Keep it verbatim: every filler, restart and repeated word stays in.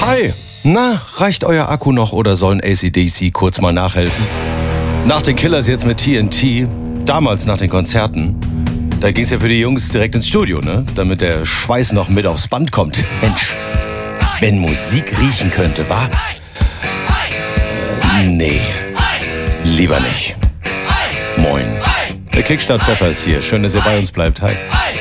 Hi, na, reicht euer Akku noch oder sollen A C D C kurz mal nachhelfen? Nach den Killers jetzt mit T N T, damals nach den Konzerten, da ging's ja für die Jungs direkt ins Studio, ne? Damit der Schweiß noch mit aufs Band kommt. Mensch, wenn Musik riechen könnte, wa? Äh, nee, lieber nicht. Moin. Der Kickstart-Pfeffer ist hier. Schön, dass ihr bei uns bleibt. Hi.